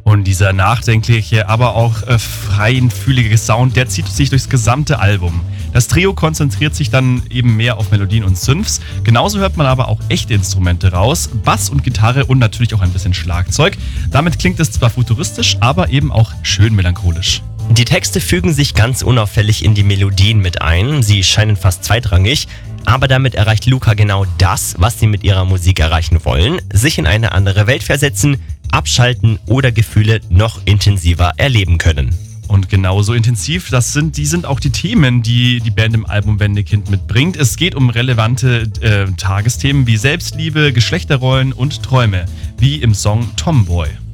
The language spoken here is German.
Und dieser nachdenkliche, aber auch feinfühlige Sound, der zieht sich durchs gesamte Album. Das Trio konzentriert sich dann eben mehr auf Melodien und Synths. Genauso hört man aber auch echte Instrumente raus, Bass und Gitarre und natürlich auch ein bisschen Schlagzeug. Damit klingt es zwar futuristisch, aber eben auch schön melancholisch. Die Texte fügen sich ganz unauffällig in die Melodien mit ein. Sie scheinen fast zweitrangig. Aber damit erreicht Luca genau das, was sie mit ihrer Musik erreichen wollen. Sich in eine andere Welt versetzen, abschalten oder Gefühle noch intensiver erleben können. Und genauso intensiv, die sind auch die Themen, die die Band im Album Wendekind mitbringt. Es geht um relevante Tagesthemen wie Selbstliebe, Geschlechterrollen und Träume, wie im Song Tomboy.